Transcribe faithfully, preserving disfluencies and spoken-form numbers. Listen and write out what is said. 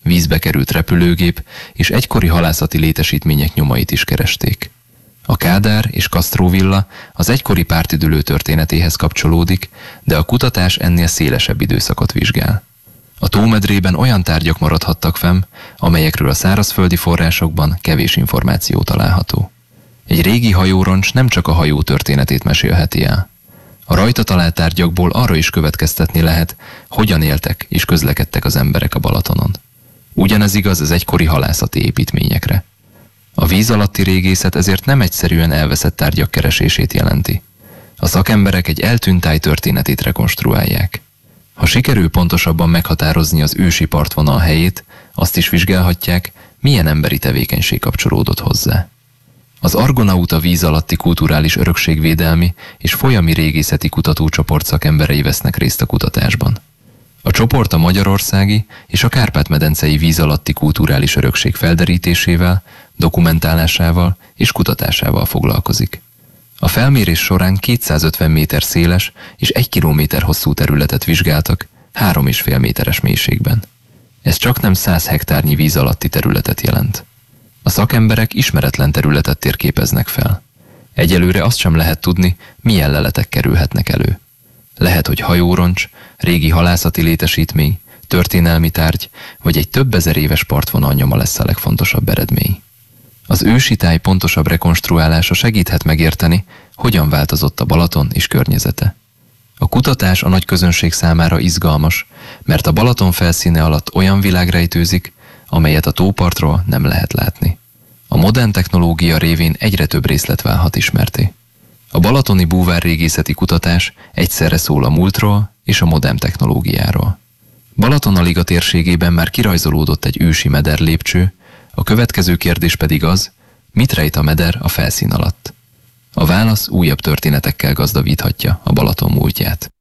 vízbe került repülőgép és egykori halászati létesítmények nyomait is keresték. A Kádár és Castro villa az egykori pártüdülő történetéhez kapcsolódik, de a kutatás ennél szélesebb időszakot vizsgál. A tómedrében olyan tárgyak maradhattak fenn, amelyekről a szárazföldi forrásokban kevés információ található. Egy régi hajóroncs nem csak a hajó történetét mesélheti el. A rajta talált tárgyakból arra is következtetni lehet, hogyan éltek és közlekedtek az emberek a Balatonon. Ugyanez igaz az egykori halászati építményekre. A víz alatti régészet ezért nem egyszerűen elveszett tárgyak keresését jelenti. A szakemberek egy eltűnt táj történetét rekonstruálják. Ha sikerül pontosabban meghatározni az ősi partvonal helyét, azt is vizsgálhatják, milyen emberi tevékenység kapcsolódott hozzá. Az Argonauta víz alatti kulturális örökségvédelmi és folyami régészeti kutatócsoport szakemberei vesznek részt a kutatásban. A csoport a magyarországi és a Kárpát-medencei víz alatti kulturális örökség felderítésével, dokumentálásával és kutatásával foglalkozik. A felmérés során kétszázötven méter széles és egy kilométer hosszú területet vizsgáltak három és fél méteres mélységben. Ez csaknem száz hektárnyi víz alatti területet jelent. A szakemberek ismeretlen területet térképeznek fel. Egyelőre azt sem lehet tudni, milyen leletek kerülhetnek elő. Lehet, hogy hajóroncs, régi halászati létesítmény, történelmi tárgy, vagy egy több ezer éves partvonal nyoma lesz a legfontosabb eredmény. Az ősi táj pontosabb rekonstruálása segíthet megérteni, hogyan változott a Balaton és környezete. A kutatás a nagy közönség számára izgalmas, mert a Balaton felszíne alatt olyan világ rejtőzik, amelyet a tópartról nem lehet látni. A modern technológia révén egyre több részlet válhat ismerté. A balatoni búvárrégészeti kutatás egyszerre szól a múltról és a modern technológiáról. Balatonaliga térségében már kirajzolódott egy ősi mederlépcső, a következő kérdés pedig az, mit rejt a meder a felszín alatt. A válasz újabb történetekkel gazdagíthatja a Balaton múltját.